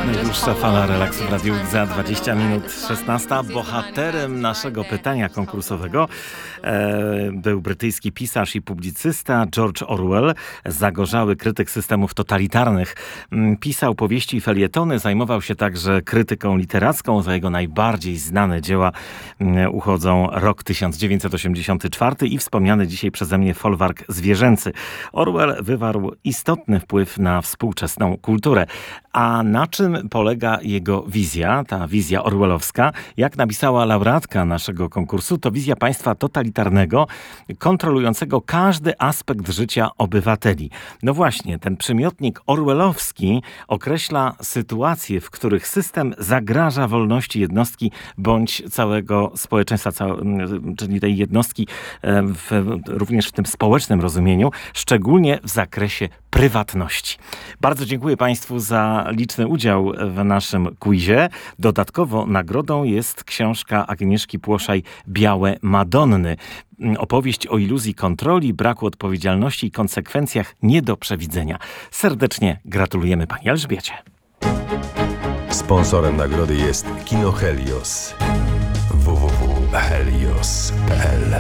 Najdłuższa fala relaksu w Radiu za 20 minut 16. Bohaterem naszego pytania konkursowego był brytyjski pisarz i publicysta George Orwell, zagorzały krytyk systemów totalitarnych. Pisał powieści i felietony, zajmował się także krytyką literacką. Za jego najbardziej znane dzieła uchodzą rok 1984 i wspomniany dzisiaj przeze mnie folwark zwierzęcy. Orwell wywarł istotny wpływ na współczesną kulturę. A na czym polega jego wizja, ta wizja orwellowska? Jak napisała laureatka naszego konkursu, to wizja państwa totalitarnego, kontrolującego każdy aspekt życia obywateli. No właśnie, ten przymiotnik orwellowski określa sytuacje, w których system zagraża wolności jednostki bądź całego społeczeństwa, czyli tej jednostki również w tym społecznym rozumieniu, szczególnie w zakresie prywatności. Bardzo dziękuję Państwu za liczny udział w naszym quizie. Dodatkowo nagrodą jest książka Agnieszki Płoszaj Białe Madonny. Opowieść o iluzji kontroli, braku odpowiedzialności i konsekwencjach nie do przewidzenia. Serdecznie gratulujemy Pani Elżbiecie. Sponsorem nagrody jest Kino Helios. www.helios.pl